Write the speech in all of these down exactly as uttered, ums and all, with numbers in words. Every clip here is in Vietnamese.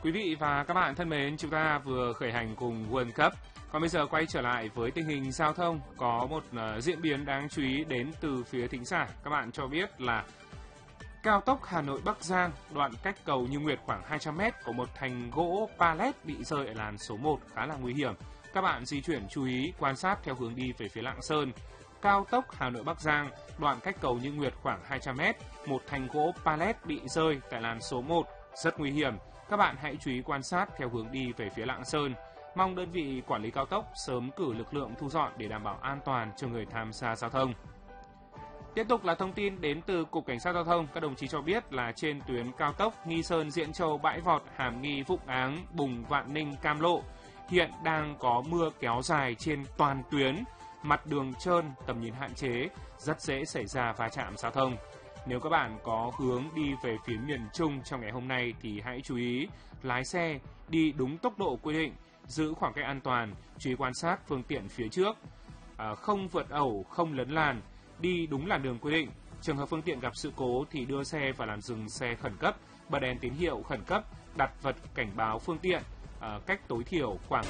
Quý vị và các bạn thân mến, chúng ta vừa khởi hành cùng World Cup. Còn bây giờ quay trở lại với tình hình giao thông, có một uh, diễn biến đáng chú ý đến từ phía thính giả. Các bạn cho biết là cao tốc Hà Nội Bắc Giang, đoạn cách cầu Như Nguyệt khoảng hai trăm mét, có một thành gỗ pallet bị rơi ở làn số một khá là nguy hiểm. Các bạn di chuyển chú ý quan sát theo hướng đi về phía Lạng Sơn. Cao tốc Hà Nội Bắc Giang, đoạn cách cầu Như Nguyệt khoảng hai trăm mét, một thành gỗ pallet bị rơi tại làn số một, rất nguy hiểm. Các bạn hãy chú ý quan sát theo hướng đi về phía Lạng Sơn. Mong đơn vị quản lý cao tốc sớm cử lực lượng thu dọn để đảm bảo an toàn cho người tham gia giao thông. Tiếp tục là thông tin đến từ Cục Cảnh sát Giao thông. Các đồng chí cho biết là trên tuyến cao tốc Nghi Sơn - Diễn Châu - Bãi Vọt - Hàm Nghi - Vũng Áng - Bùng - Vạn Ninh - Cam Lộ hiện đang có mưa kéo dài trên toàn tuyến, mặt đường trơn, tầm nhìn hạn chế, rất dễ xảy ra va chạm giao thông. Nếu các bạn có hướng đi về phía miền Trung trong ngày hôm nay thì hãy chú ý lái xe đi đúng tốc độ quy định, giữ khoảng cách an toàn, chú ý quan sát phương tiện phía trước, à, không vượt ẩu, không lấn làn, đi đúng làn đường quy định. Trường hợp phương tiện gặp sự cố thì đưa xe vào làn dừng xe khẩn cấp, bật đèn tín hiệu khẩn cấp, đặt vật cảnh báo phương tiện à, cách tối thiểu khoảng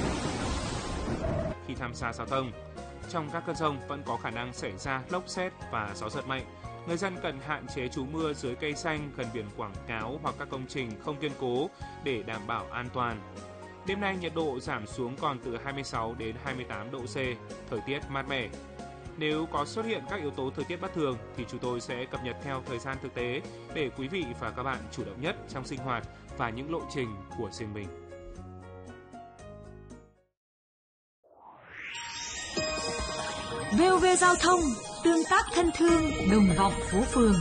khi tham gia giao thông. Trong các cơn dông vẫn có khả năng xảy ra lốc sét và gió giật mạnh. Người dân cần hạn chế trú mưa dưới cây xanh gần biển quảng cáo hoặc các công trình không kiên cố để đảm bảo an toàn. Đêm nay nhiệt độ giảm xuống còn từ hai mươi sáu đến hai mươi tám độ C, thời tiết mát mẻ. Nếu có xuất hiện các yếu tố thời tiết bất thường thì chúng tôi sẽ cập nhật theo thời gian thực tế để quý vị và các bạn chủ động nhất trong sinh hoạt và những lộ trình của riêng mình. vê o vê Giao thông, tương tác thân thương, đồng vọng phố phường.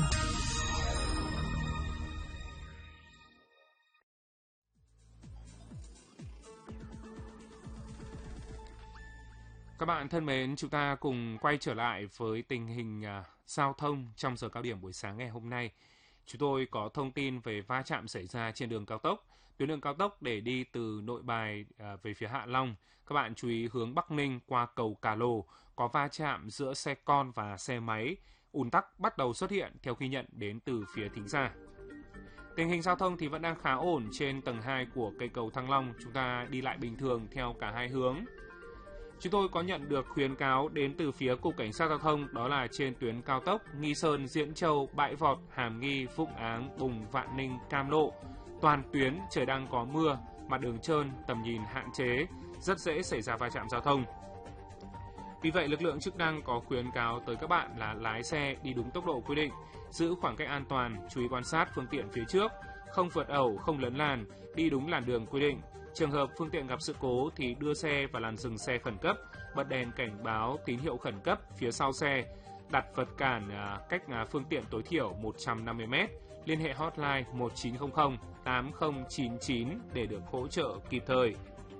Các bạn thân mến, chúng ta cùng quay trở lại với tình hình uh, giao thông trong giờ cao điểm buổi sáng ngày hôm nay. Chúng tôi có thông tin về va chạm xảy ra trên đường cao tốc. Tuyến đường cao tốc để đi từ Nội Bài uh, về phía Hạ Long. Các bạn chú ý hướng Bắc Ninh qua cầu Cà Lồ, có va chạm giữa xe con và xe máy. Ùn tắc bắt đầu xuất hiện theo ghi nhận đến từ phía thính giả. Tình hình giao thông thì vẫn đang khá ổn trên tầng hai của cây cầu Thăng Long. Chúng ta đi lại bình thường theo cả hai hướng. Chúng tôi có nhận được khuyến cáo đến từ phía Cục Cảnh sát Giao thông, đó là trên tuyến cao tốc Nghi Sơn - Diễn Châu - Bãi Vọt - Hàm Nghi - Vũng Áng - Bùng - Vạn Ninh - Cam Lộ. Toàn tuyến trời đang có mưa, mặt đường trơn, tầm nhìn hạn chế, rất dễ xảy ra va chạm giao thông. Vì vậy, lực lượng chức năng có khuyến cáo tới các bạn là lái xe đi đúng tốc độ quy định, giữ khoảng cách an toàn, chú ý quan sát phương tiện phía trước, không vượt ẩu, không lấn làn, đi đúng làn đường quy định. Trường hợp phương tiện gặp sự cố thì đưa xe vào làn dừng xe khẩn cấp, bật đèn cảnh báo tín hiệu khẩn cấp phía sau xe, đặt vật cản cách phương tiện tối thiểu một trăm năm mươi mét, liên hệ hotline một chín không không tám không chín chín để được hỗ trợ kịp thời.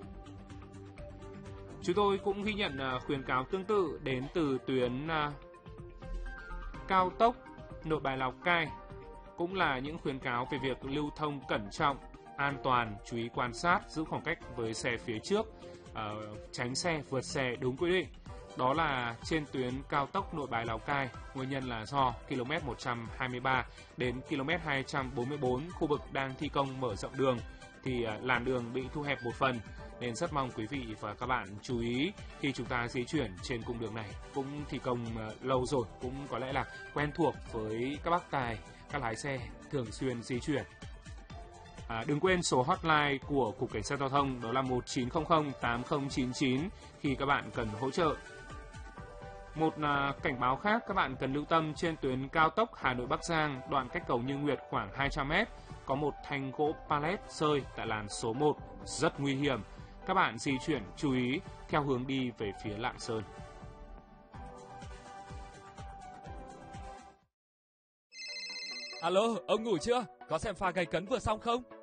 Chúng tôi cũng ghi nhận khuyến cáo tương tự đến từ tuyến cao tốc Nội Bài - Lào Cai, cũng là những khuyến cáo về việc lưu thông cẩn trọng, an toàn, chú ý quan sát, giữ khoảng cách với xe phía trước, uh, tránh xe vượt xe đúng quy định. Đó là trên tuyến cao tốc Nội Bài - Lào Cai, nguyên nhân là do km một trăm hai mươi ba đến km hai trăm bốn mươi tư, khu vực đang thi công mở rộng đường thì uh, làn đường bị thu hẹp một phần, nên rất mong quý vị và các bạn chú ý khi chúng ta di chuyển trên cung đường này. Cũng thi công uh, lâu rồi, cũng có lẽ là quen thuộc với các bác tài, các lái xe thường xuyên di chuyển. À, đừng quên số hotline của Cục Cảnh sát Giao thông, đó là một chín không không tám không chín chín khi các bạn cần hỗ trợ. Một à, cảnh báo khác các bạn cần lưu tâm trên tuyến cao tốc Hà Nội Bắc Giang, đoạn cách cầu Như Nguyệt khoảng hai trăm mét, có một thanh gỗ pallet rơi tại làn số một, rất nguy hiểm. Các bạn di chuyển chú ý theo hướng đi về phía Lạng Sơn. Alo, ông ngủ chưa? Có xem pha gay cấn vừa xong không?